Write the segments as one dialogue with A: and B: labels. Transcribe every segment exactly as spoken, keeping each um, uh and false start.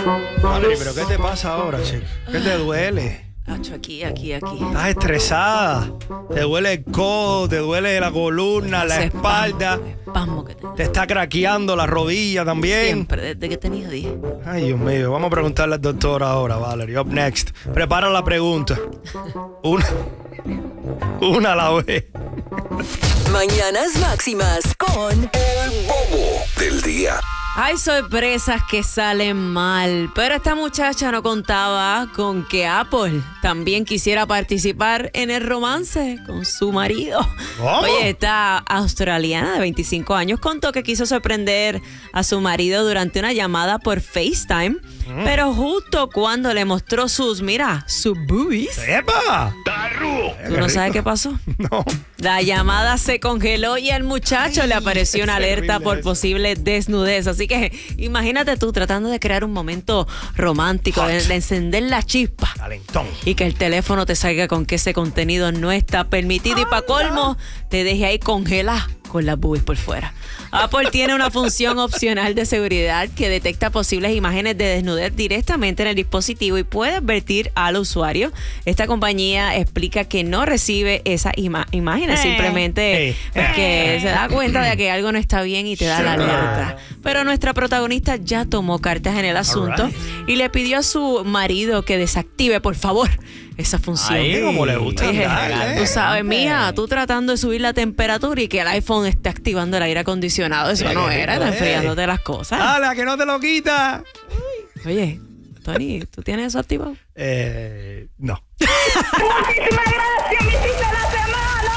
A: Valerie, ¿pero qué te pasa ahora, chico? ¿Qué te duele?
B: Acho, aquí, aquí, aquí.
A: Estás estresada. Te duele el codo, te duele la columna, la
B: Ese
A: espalda.
B: espasmo, espasmo que tengo.
A: Te está craqueando la rodilla también.
B: Siempre, desde que tenía diez.
A: Ay, Dios mío. Vamos a preguntarle al doctor ahora, Valerie. Up next. Prepara la pregunta. Una, una a la vez.
C: Mañanas Máximas con
D: El bobo del día.
B: Hay sorpresas que salen mal, pero esta muchacha no contaba con que Apple también quisiera participar en el romance con su marido.
A: ¿Cómo?
B: Oye, esta australiana de veinticinco años contó que quiso sorprender a su marido durante una llamada por FaceTime, mm. pero justo cuando le mostró sus, mira, sus boobies.
A: ¡Epa!
B: ¿Tú no sabes qué pasó?
A: No.
B: La llamada se congeló y al muchacho
A: Ay,
B: le apareció una alerta por
A: eso.
B: posible desnudez. Así que imagínate tú tratando de crear un momento romántico, de, de encender la chispa.
A: Calentón.
B: Y que el teléfono te salga con que ese contenido no está permitido. Y para colmo, te deje ahí congelada con las boobies por fuera. Apple tiene una función opcional de seguridad que detecta posibles imágenes de desnudez directamente en el dispositivo y puede advertir al usuario. Esta compañía explica que no recibe esas ima- imágenes,
A: Eh,
B: simplemente
A: eh,
B: porque
A: eh.
B: se da cuenta de que algo no está bien y te da la
A: Sure.
B: alerta. Pero nuestra protagonista ya tomó cartas en el asunto
A: right.
B: y le pidió a su marido que desactive, por favor, esa función.
A: Ahí, como le gusta
B: Dije,
A: darle.
B: tú sabes, mía, tú tratando de subir la temperatura y que el iPhone esté activando el aire acondicionado. Eso
A: Sí,
B: no
A: qué
B: era,
A: rico,
B: está
A: eh.
B: enfriándote las cosas.
A: ¡Dale, a que no te lo quita!
B: Oye, Tony, ¿tú tienes eso activado?
A: Eh, no.
E: Muchísimas gracias, mi cita de la semana.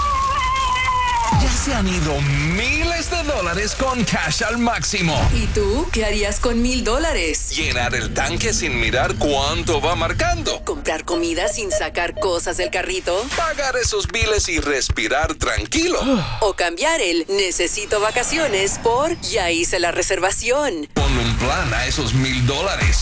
D: Ya se han ido miles de dólares con Cash al Máximo.
C: ¿Y tú qué harías con mil dólares?
D: Llenar el tanque sin mirar cuánto va marcando.
C: ¿Comprar comida sin sacar cosas del carrito?
D: Pagar esos biles y respirar tranquilo.
C: ¿O cambiar el necesito vacaciones por ya hice la reservación?
D: Ponle un plan a esos mil dólares.